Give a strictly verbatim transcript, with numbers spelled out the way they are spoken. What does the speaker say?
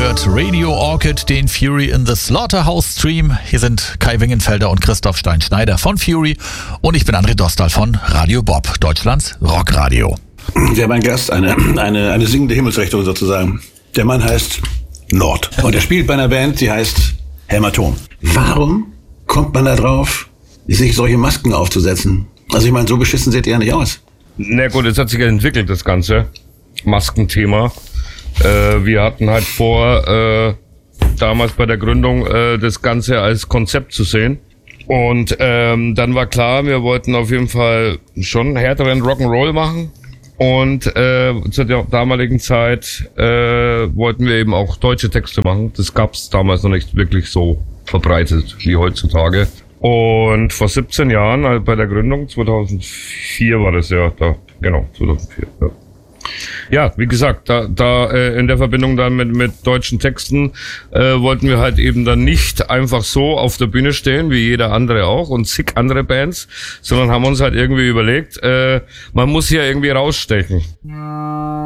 hört Radio Orchid, den Fury in the Slaughterhouse Stream. Hier sind Kai Wingenfelder und Christoph Stein-Schneider von Fury und ich bin André Dostal von Radio Bob, Deutschlands Rockradio. Wir haben einen Gast, eine, eine, eine singende Himmelsrichtung sozusagen. Der Mann heißt Nord und er spielt bei einer Band, die heißt Hämatom. Warum kommt man da drauf, sich solche Masken aufzusetzen? Also ich meine, so beschissen seht ihr ja nicht aus. Na gut, es hat sich ja entwickelt, das ganze Maskenthema. Äh, wir hatten halt vor, äh, damals bei der Gründung äh, das Ganze als Konzept zu sehen. Und ähm, dann war klar, wir wollten auf jeden Fall schon härteren Rock'n'Roll machen. Und äh, zu der damaligen Zeit äh, wollten wir eben auch deutsche Texte machen. Das gab's damals noch nicht wirklich so verbreitet wie heutzutage. Und vor siebzehn Jahren, also bei der Gründung, zweitausendvier war das ja, da genau, zweitausendvier, ja. Ja, wie gesagt, da, da äh, in der Verbindung dann mit mit deutschen Texten äh, wollten wir halt eben dann nicht einfach so auf der Bühne stehen, wie jeder andere auch und zig andere Bands, sondern haben uns halt irgendwie überlegt, äh, man muss hier irgendwie rausstechen.